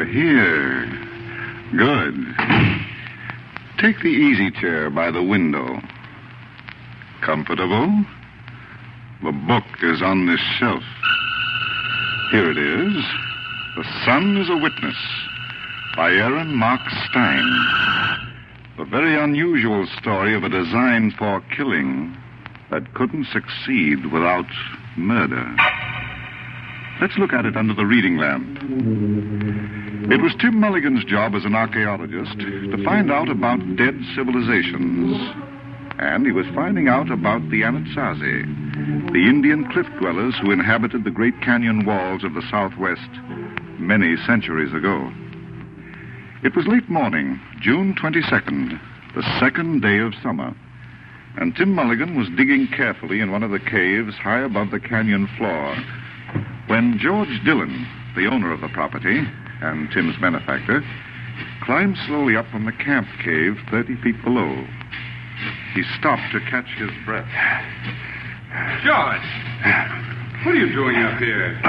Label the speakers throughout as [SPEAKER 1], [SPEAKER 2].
[SPEAKER 1] here. Good. Take the easy chair by the window. Comfortable? The book is on this shelf. Here it is. The Sun is a Witness by Aaron Mark Stein. The very unusual story of a design for killing that couldn't succeed without murder. Let's look at it under the reading lamp. It was Tim Mulligan's job as an archaeologist to find out about dead civilizations. And he was finding out about the Anasazi, the Indian cliff dwellers who inhabited the Great Canyon walls of the Southwest many centuries ago. It was late morning, June 22nd, the second day of summer, and Tim Mulligan was digging carefully in one of the caves high above the canyon floor when George Dillon, the owner of the property and Tim's benefactor, climbed slowly up from the camp cave 30 feet below. He stopped to catch his breath.
[SPEAKER 2] George! What are you doing up here?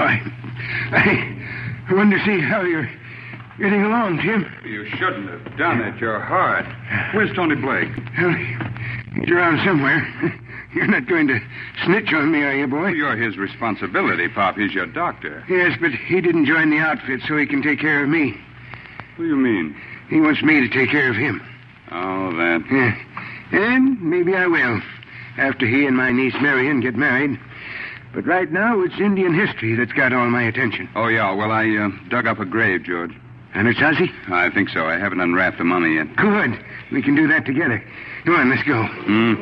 [SPEAKER 3] I wanted to see how you're getting along, Tim.
[SPEAKER 2] You shouldn't have done it. You're hard. Where's Tony Blake?
[SPEAKER 3] Well, he's around somewhere. You're not going to snitch on me, are you, boy?
[SPEAKER 2] Well, you're his responsibility, Pop. He's your doctor.
[SPEAKER 3] Yes, but he didn't join the outfit so he can take care of me.
[SPEAKER 2] What do you mean?
[SPEAKER 3] He wants me to take care of him.
[SPEAKER 2] Oh, that.
[SPEAKER 3] Yeah. And maybe I will, after he and my niece Marion get married. But right now, it's Indian history that's got all my attention.
[SPEAKER 2] Oh, yeah. Well, I dug up a grave, George.
[SPEAKER 3] Anasazi?
[SPEAKER 2] I think so. I haven't unwrapped the mummy yet.
[SPEAKER 3] Good. We can do that together. Come on, let's go.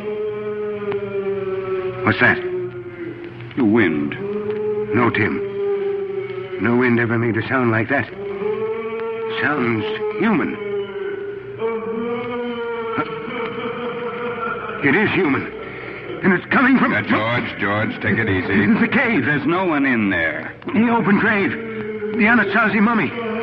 [SPEAKER 3] What's that?
[SPEAKER 2] The wind.
[SPEAKER 3] No, Tim. No wind ever made a sound like that. Sounds human. It is human. And it's coming from...
[SPEAKER 2] George, take it easy.
[SPEAKER 3] It's the cave.
[SPEAKER 2] There's no one in there.
[SPEAKER 3] The open grave. The Anasazi mummy.